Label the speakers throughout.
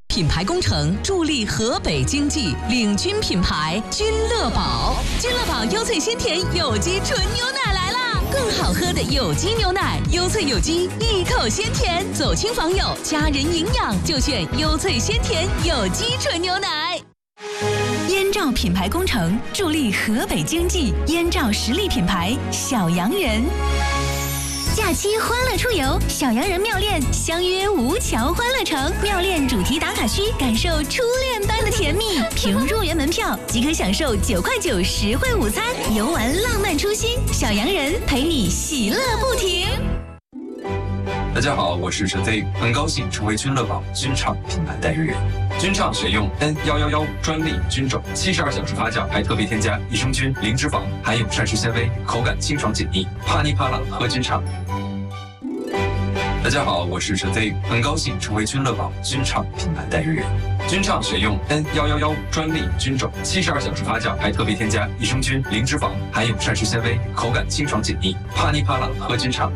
Speaker 1: 品牌工程助力河北经济，领军品牌君乐宝。君乐宝优萃鲜甜有机纯牛奶来啦！更好喝的有机牛奶，优萃有机，一口鲜甜，走亲访友，家人营养就选优萃鲜甜有机纯牛奶。燕赵品牌工程助力河北经济，燕赵实力品牌小洋人。假期欢乐出游，小洋人妙恋相约吴桥欢乐城，妙恋主题打卡区，感受初恋般的甜蜜。凭入园门票即可享受9块9实惠午餐，游玩浪漫初心，小洋人陪你喜乐不停。
Speaker 2: 大家好，我是陈飞，很高兴成为君乐宝君畅品牌代言人。君畅选用 N111专利菌种，72小时发酵，还特别添加益生菌、零脂肪，含有膳食纤维，口感清爽解腻，啪哩啪啦喝君畅。大家好，我是陈飞，很高兴成为君乐宝君畅品牌代言人。君畅选用 N111专利菌种，72小时发酵，还特别添加益生菌、零脂肪，含有膳食纤维，口感清爽解腻，啪哩啪啦喝君畅。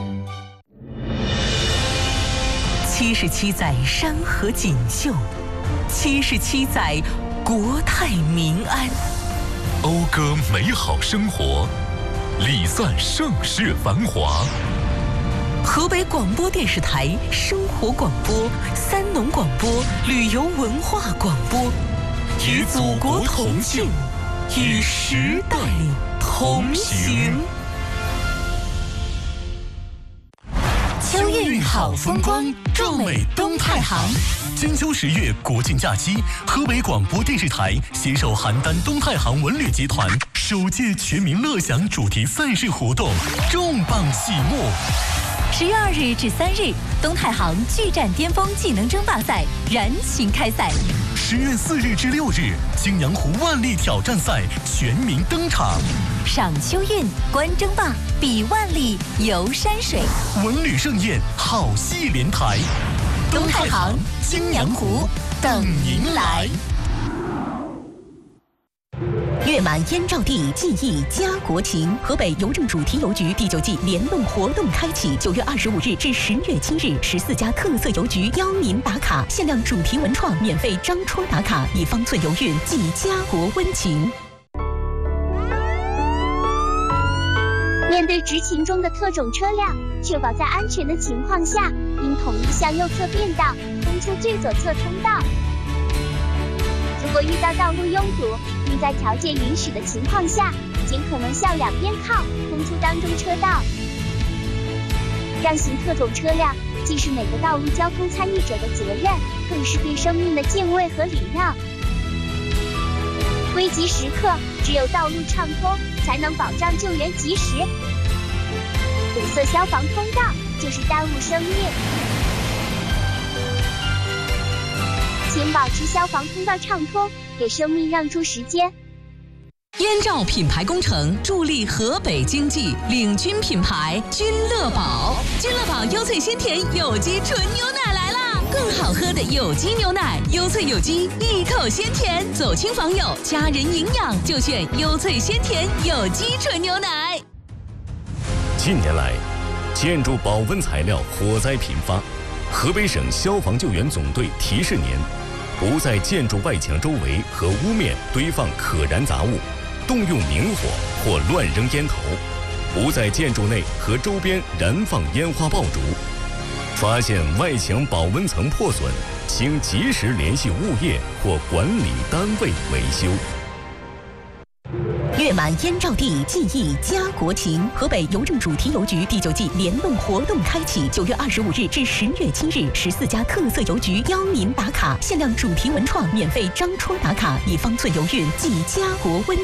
Speaker 1: 77载山河锦绣，77载国泰民安，
Speaker 3: 讴歌美好生活，礼赞盛世繁华。
Speaker 1: 河北广播电视台生活广播、三农广播、旅游文化广播，与祖国同庆，与时代同行。秋韵好风光，壮美东太行。
Speaker 3: 金秋10月国庆假期，河北广播电视台携手邯郸东太行文旅集团首届全民乐享主题赛事活动重磅启幕。
Speaker 1: 10月2日至3日，东太行巨战巅峰技能争霸赛燃情开赛。
Speaker 3: 10月4日至6日，泾阳湖万历挑战赛全民登场。
Speaker 1: 赏秋韵，观争霸，比万历，游山水，
Speaker 3: 文旅盛宴，好戏连台。
Speaker 1: 东太行、泾阳湖等您来。月满燕赵地，记忆家国情。河北邮政主题邮局第9季联动活动开启，9月25日至10月7日，14家特色邮局邀您打卡，限量主题文创，免费张戳打卡，以方寸邮运，记家国温情。
Speaker 4: 面对执勤中的特种车辆，确保在安全的情况下，应统一向右侧变道，通出最左侧通道。如果遇到道路拥堵，应在条件允许的情况下，尽可能向两边靠，通出当中车道。让行特种车辆既是每个道路交通参与者的责任，更是对生命的敬畏和礼让。危急时刻，只有道路畅通，才能保障救援及时。堵塞消防通道，就是耽误生命。请保持消防通道畅通，给生命让出时间。
Speaker 1: 燕赵品牌工程助力河北经济，领军品牌君乐宝。君乐宝优萃鲜甜有机纯牛奶来啦！更好喝的有机牛奶，优萃有机，一口鲜甜，走亲访友，家人营养就选优萃鲜甜有机纯牛奶。
Speaker 5: 近年来，建筑保温材料火灾频发，河北省消防救援总队提示您：不在建筑外墙周围和屋面堆放可燃杂物，动用明火或乱扔烟头；不在建筑内和周边燃放烟花爆竹。发现外墙保温层破损，请及时联系物业或管理单位维修。
Speaker 1: 月满燕赵地，记忆家国情。河北邮政主题邮局第9季联动活动开启，9月25日至10月7日，14家特色邮局邀您打卡，限量主题文创，免费张戳打卡，以方寸邮运，记家国温